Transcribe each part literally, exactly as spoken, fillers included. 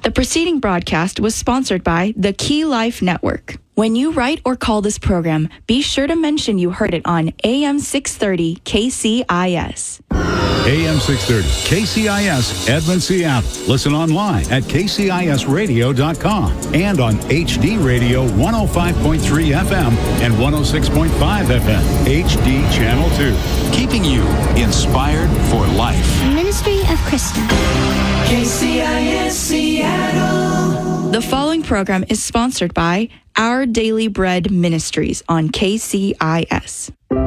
The preceding broadcast was sponsored by the Key Life Network. When you write or call this program, be sure to mention you heard it on A M six thirty K C I S. A M six thirty K C I S, Edmond, Seattle. Listen online at k c i s radio dot com and on H D Radio one oh five point three F M and one oh six point five F M, H D Channel two. Keeping you inspired for life. Ministry of Krista. K C I S Seattle. The following program is sponsored by Our Daily Bread Ministries on K C I S.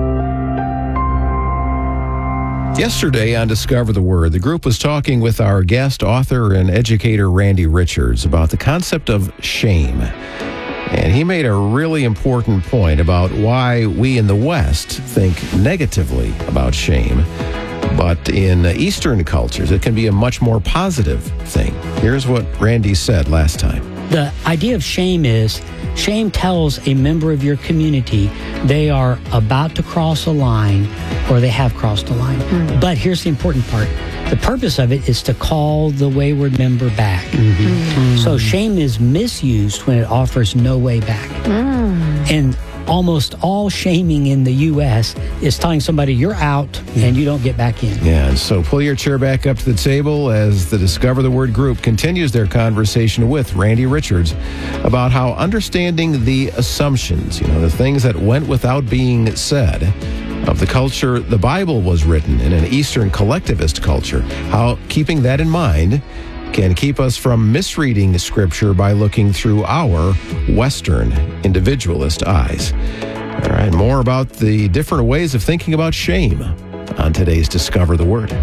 Yesterday on Discover the Word, the group was talking with our guest author and educator Randy Richards about the concept of shame. And he made a really important point about why we in the West think negatively about shame. But in Eastern cultures, it can be a much more positive thing. Here's what Randy said last time. The idea of shame is, shame tells a member of your community they are about to cross a line or they have crossed a line. Mm. But here's the important part. The purpose of it is to call the wayward member back. Mm-hmm. Mm. So shame is misused when it offers no way back. Mm. And almost all shaming in the U S is telling somebody you're out and you don't get back in. Yeah, and so pull your chair back up to the table as the Discover the Word group continues their conversation with Randy Richards about how understanding the assumptions, you know, the things that went without being said of the culture the Bible was written in, an Eastern collectivist culture, how keeping that in mind can keep us from misreading Scripture by looking through our Western individualist eyes. All right, more about the different ways of thinking about shame on today's Discover the Word.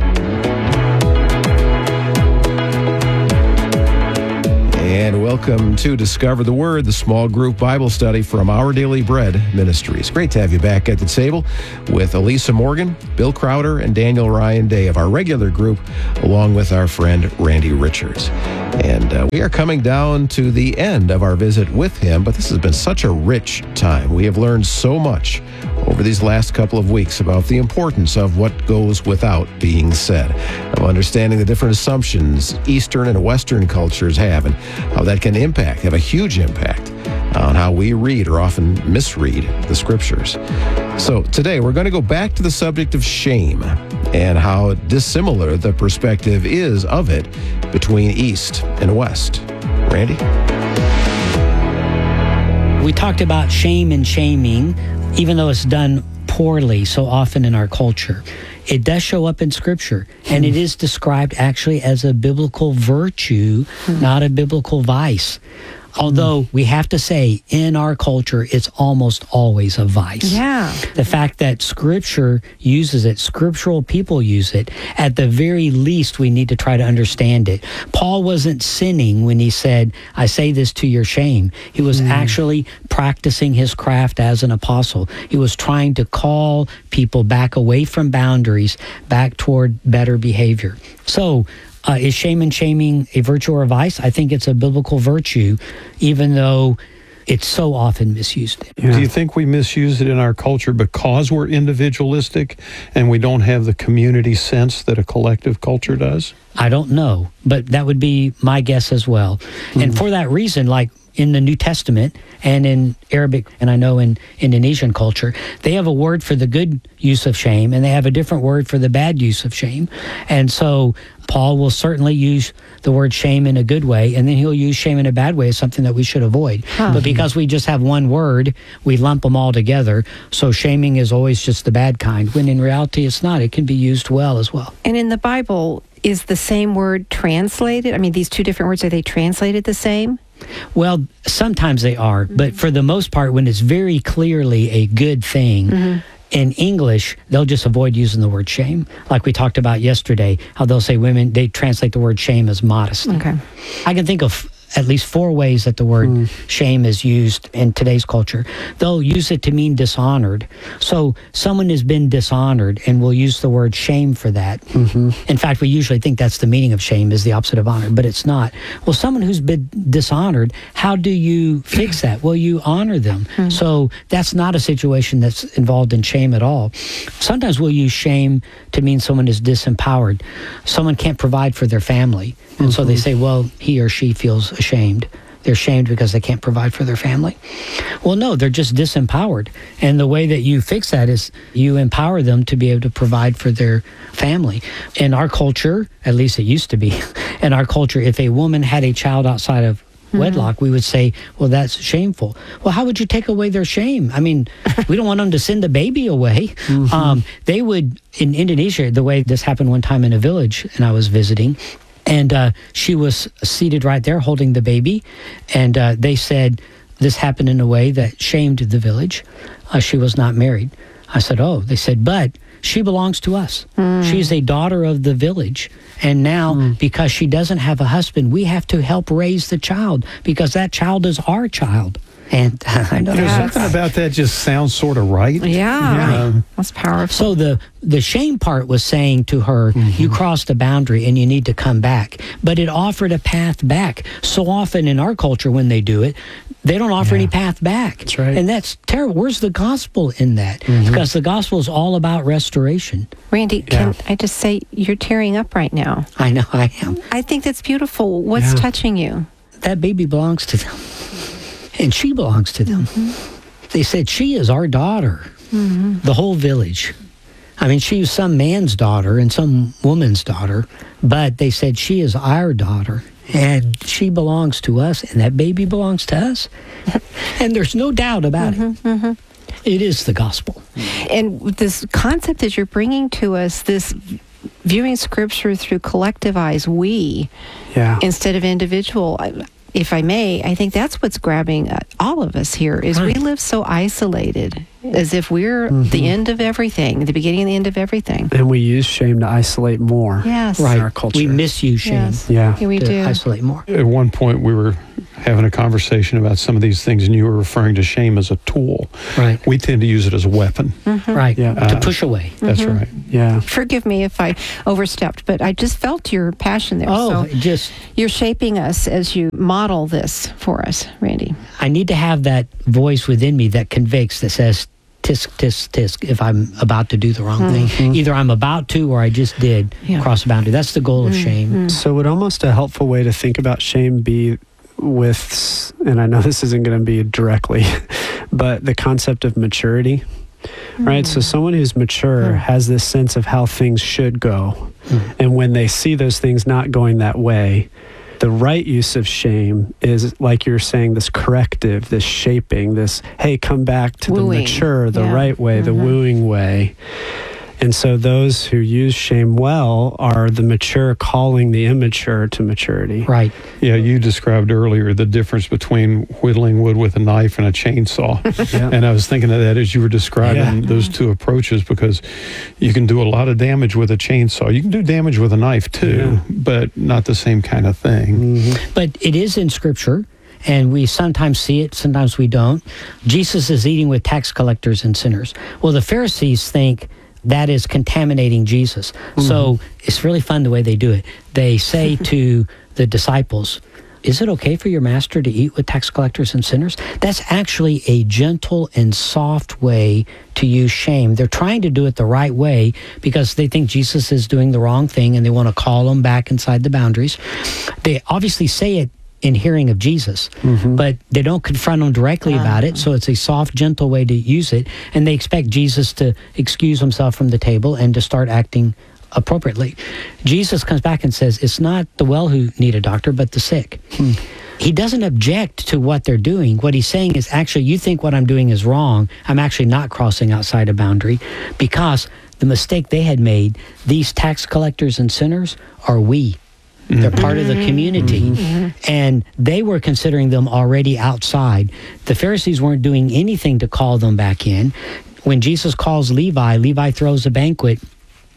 And welcome to Discover the Word, the small group Bible study from Our Daily Bread Ministries. Great to have you back at the table with Elisa Morgan, Bill Crowder, and Daniel Ryan Day of our regular group, along with our friend Randy Richards. And uh, we are coming down to the end of our visit with him, but this has been such a rich time. We have learned so much over these last couple of weeks about the importance of what goes without being said, of understanding the different assumptions Eastern and Western cultures have, and how that can impact, have a huge impact on how we read or often misread the Scriptures. So today we're going to go back to the subject of shame and how dissimilar the perspective is of it between East and West. Randy? We talked about shame and shaming, even though it's done poorly so often in our culture. It does show up in Scripture, and it is described actually as a biblical virtue, mm. not a biblical vice. Although we have to say, in our culture, it's almost always a vice. Yeah. The fact that Scripture uses it, scriptural people use it, at the very least, we need to try to understand it. Paul wasn't sinning when he said, I say this to your shame. He was mm. actually practicing his craft as an apostle. He was trying to call people back away from boundaries, back toward better behavior. So, Uh, is shame and shaming a virtue or a vice? I think it's a biblical virtue, even though it's so often misused. Yeah. Do you think we misuse it in our culture because we're individualistic and we don't have the community sense that a collective culture does? I don't know, but that would be my guess as well. Mm-hmm. And for that reason, like in the New Testament and in Arabic, and I know in Indonesian culture, they have a word for the good use of shame, and they have a different word for the bad use of shame. And so Paul will certainly use the word shame in a good way, and then he'll use shame in a bad way as something that we should avoid. Huh. But because we just have one word, we lump them all together. So shaming is always just the bad kind, when in reality it's not. It can be used well as well. And in the Bible, is the same word translated? I mean, these two different words, are they translated the same? Well, sometimes they are, mm-hmm. but for the most part, when it's very clearly a good thing, mm-hmm. in English, they'll just avoid using the word shame. Like we talked about yesterday, how they'll say women, they translate the word shame as modesty. Okay. I can think of at least four ways that the word mm. shame is used in today's culture. They'll use it to mean dishonored. So someone has been dishonored, and we'll use the word shame for that. Mm-hmm. In fact, we usually think that's the meaning of shame, is the opposite of honor, but it's not. Well, someone who's been dishonored, how do you fix that? Well, you honor them. Mm-hmm. So that's not a situation that's involved in shame at all. Sometimes we'll use shame to mean someone is disempowered. Someone can't provide for their family. And mm-hmm. so they say, well, he or she feels ashamed. They're ashamed because they can't provide for their family. Well, no, they're just disempowered. And the way that you fix that is you empower them to be able to provide for their family. In our culture, at least it used to be, in our culture, if a woman had a child outside of wedlock, mm-hmm. we would say, well, that's shameful. Well, how would you take away their shame? I mean, we don't want them to send the baby away. Mm-hmm. Um, they would, in Indonesia, the way this happened one time in a village, and I was visiting, and uh, she was seated right there holding the baby, and uh, they said this happened in a way that shamed the village. Uh, she was not married. I said, oh, they said, but she belongs to us. Mm. She's a daughter of the village. And now, mm. because she doesn't have a husband, we have to help raise the child because that child is our child. And uh, I know there's something about that just sounds sort of right. Yeah, um, that's powerful. So the the shame part was saying to her, mm-hmm. you crossed a boundary and you need to come back. But it offered a path back. So often in our culture when they do it, they don't offer yeah. any path back. That's right. And that's terrible. Where's the gospel in that? Mm-hmm. Because the gospel is all about restoration. Randy, yeah. can I just say, you're tearing up right now. I know I am. I think that's beautiful. What's yeah. touching you? That baby belongs to them. And she belongs to them. Mm-hmm. They said, she is our daughter. Mm-hmm. The whole village. I mean, she was some man's daughter and some woman's daughter, but they said, she is our daughter. And she belongs to us, and that baby belongs to us. And there's no doubt about mm-hmm, it. Mm-hmm. It is the gospel. And this concept that you're bringing to us, this viewing Scripture through collective eyes, we, yeah. instead of individual, if I may, I think that's what's grabbing all of us here, is right. we live so isolated, as if we're mm-hmm. the end of everything, the beginning and the end of everything. And we use shame to isolate more yes. right. in our culture. We misuse shame yes. yeah. yeah, we to do. isolate more. At one point, we were having a conversation about some of these things, and you were referring to shame as a tool. Right. We tend to use it as a weapon. Mm-hmm. Right. Yeah. To Uh, push away. That's Mm-hmm. right. Yeah. Forgive me if I overstepped, but I just felt your passion there. Oh, so just... you're shaping us as you model this for us, Randy. I need to have that voice within me that convicts, that says, tisk, tisk, tisk, if I'm about to do the wrong Mm-hmm. thing. Either I'm about to or I just did Yeah. cross a boundary. That's the goal of Mm-hmm. shame. So would almost a helpful way to think about shame be with, and I know this isn't going to be directly, but the concept of maturity, mm. right? So someone who's mature mm. has this sense of how things should go. Mm. And when they see those things not going that way, the right use of shame is, like you're saying, this corrective, this shaping, this, hey, come back to wooing. the mature, the yeah. right way, mm-hmm. the wooing way. And so those who use shame well are the mature calling the immature to maturity. Right. Yeah, you described earlier the difference between whittling wood with a knife and a chainsaw. Yeah. And I was thinking of that as you were describing Yeah. those two approaches, because you can do a lot of damage with a chainsaw. You can do damage with a knife too, Yeah. but not the same kind of thing. Mm-hmm. But it is in Scripture, and we sometimes see it, sometimes we don't. Jesus is eating with tax collectors and sinners. Well, the Pharisees think that is contaminating Jesus. Mm-hmm. So it's really fun the way they do it. They say to the disciples, is it okay for your master to eat with tax collectors and sinners? That's actually a gentle and soft way to use shame. They're trying to do it the right way because they think Jesus is doing the wrong thing and they want to call him back inside the boundaries. They obviously say it in hearing of Jesus, mm-hmm. but they don't confront him directly uh-huh. about it, so it's a soft, gentle way to use it, and they expect Jesus to excuse himself from the table and to start acting appropriately. Jesus comes back and says, it's not the well who need a doctor, but the sick. Hmm. He doesn't object to what they're doing. What he's saying is, actually, you think what I'm doing is wrong. I'm actually not crossing outside a boundary, because the mistake they had made, these tax collectors and sinners are we. They're part of the community. Mm-hmm. And they were considering them already outside. The Pharisees weren't doing anything to call them back in. When Jesus calls Levi, Levi throws a banquet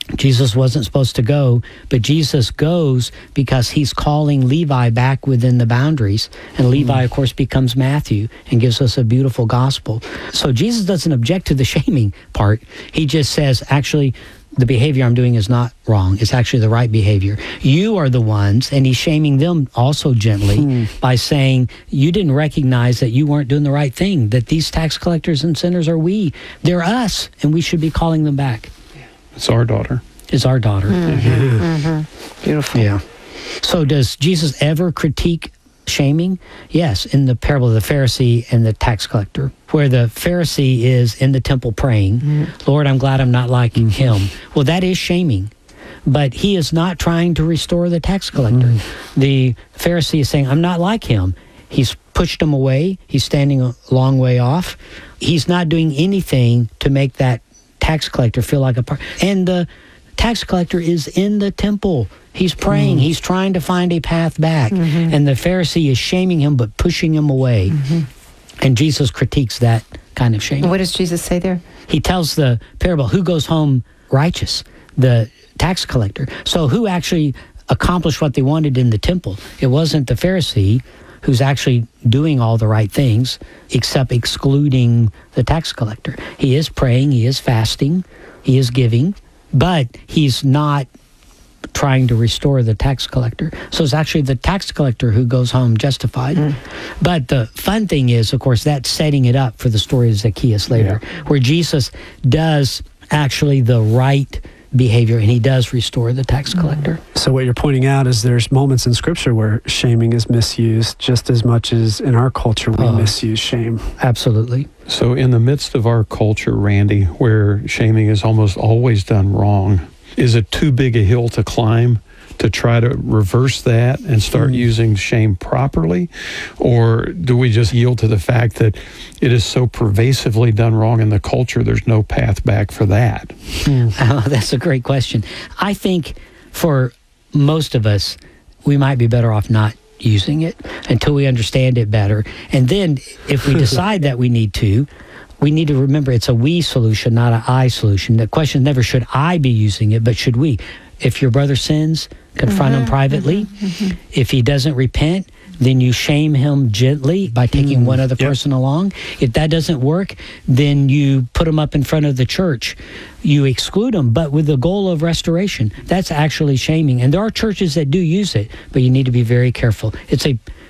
Jesus wasn't supposed to go, but Jesus goes because he's calling Levi back within the boundaries. And Levi, of course, becomes Matthew and gives us a beautiful gospel. So Jesus doesn't object to the shaming part. He just says, actually, the behavior I'm doing is not wrong. It's actually the right behavior. You are the ones, and he's shaming them also gently hmm. by saying, you didn't recognize that you weren't doing the right thing, that these tax collectors and sinners are we. They're us, and we should be calling them back. It's our daughter. It's our daughter. Mm-hmm. Yeah. Mm-hmm. Beautiful. Yeah. So does Jesus ever critique shaming? Yes, in the parable of the Pharisee and the tax collector, where the Pharisee is in the temple praying, mm-hmm. Lord, I'm glad I'm not like mm-hmm. him. Well, that is shaming. But he is not trying to restore the tax collector. Mm-hmm. The Pharisee is saying, I'm not like him. He's pushed him away. He's standing a long way off. He's not doing anything to make that tax collector feel like a part. And the tax collector is in the temple. He's praying. Mm-hmm. He's trying to find a path back. Mm-hmm. And the Pharisee is shaming him, but pushing him away. Mm-hmm. And Jesus critiques that kind of shaming. What does Jesus say there? He tells the parable, who goes home righteous? The tax collector. So who actually accomplished what they wanted in the temple? It wasn't the Pharisee who's actually doing all the right things, except excluding the tax collector. He is praying, he is fasting, he is giving, but he's not trying to restore the tax collector. So it's actually the tax collector who goes home justified. Mm. But the fun thing is, of course, that's setting it up for the story of Zacchaeus later, yeah. where Jesus does actually the right behavior, and he does restore the tax collector. So what you're pointing out is there's moments in Scripture where shaming is misused just as much as in our culture we uh, misuse shame. Absolutely. So in the midst of our culture, Randy, where shaming is almost always done wrong, is it too big a hill to climb to try to reverse that and start mm. using shame properly? Or do we just yield to the fact that it is so pervasively done wrong in the culture, there's no path back for that? Mm. Oh, that's a great question. I think for most of us, we might be better off not using it until we understand it better. And then if we decide that we need to, we need to remember it's a we solution, not an I solution. The question is never should I be using it, but should we? If your brother sins, confront mm-hmm, him privately. Mm-hmm, mm-hmm. If he doesn't repent, then you shame him gently by taking mm, one other yep. person along. If that doesn't work, then you put him up in front of the church. You exclude him, but with the goal of restoration. That's actually shaming. And there are churches that do use it, but you need to be very careful. It's a